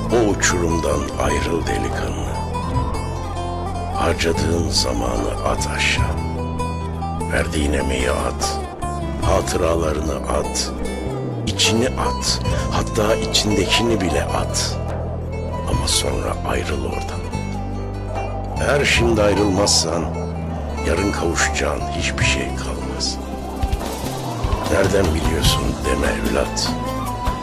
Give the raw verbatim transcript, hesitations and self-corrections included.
O uçurumdan ayrıl delikanlı. Harcadığın zamanı at aşağı. Verdiğin emeği at. Hatıralarını at. İçini at. Hatta içindekini bile at. Ama sonra ayrıl oradan. Eğer şimdi ayrılmazsan yarın kavuşacağın hiçbir şey kalmaz. Nereden biliyorsun deme evlat.